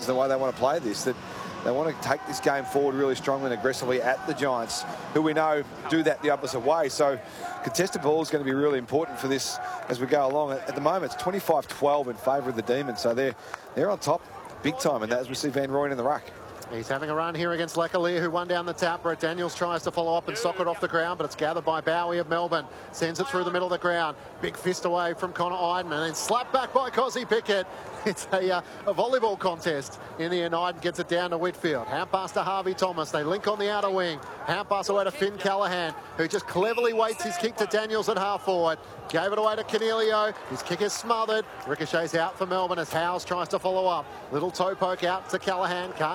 the way they want to play this, that they want to take this game forward really strongly and aggressively at the Giants, who we know do that the opposite way. So contested ball is going to be really important for this as we go along. At the moment, it's 25-12 in favour of the Demons, so they're on top big time, and as we see Van Rooyen in the ruck. He's having a run here against Lecalier, who won down the tap. Brett Daniels tries to follow up and sock it off the ground, but it's gathered by Bowie of Melbourne. Sends it through the middle of the ground. Big fist away from Connor Iden, and then slapped back by Cozzy Pickett. It's a volleyball contest in the end. Iden gets it down to Whitfield. Hand pass to Harvey Thomas. They link on the outer wing. Hand pass away to Finn Callaghan, who just cleverly waits his kick to Daniels at half forward. Gave it away to Canelio. His kick is smothered. Ricochets out for Melbourne as Howes tries to follow up. Little toe poke out to Callaghan. Can't